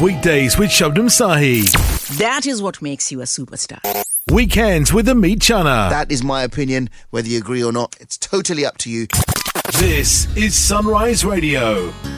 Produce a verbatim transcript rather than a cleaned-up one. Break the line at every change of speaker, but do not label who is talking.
weekdays with Shabnam Sahi.
That is what makes you a superstar.
Weekends with Amit Chana.
That is my opinion. Whether you agree or not, it's totally up to you.
This is Sunrise Radio.